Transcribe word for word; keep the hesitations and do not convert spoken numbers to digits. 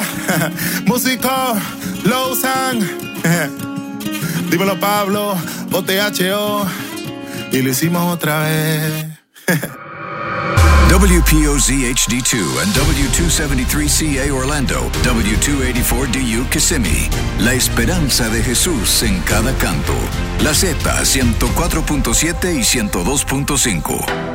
Músico, Lowsan. Dímelo, Pablo, O T H O. Y lo hicimos otra vez. W P O Z H D two and W two seventy-three C A Orlando, W two eighty-four D U Kissimmee. La esperanza de Jesús en cada canto. La Z ciento cuatro punto siete y ciento dos punto cinco.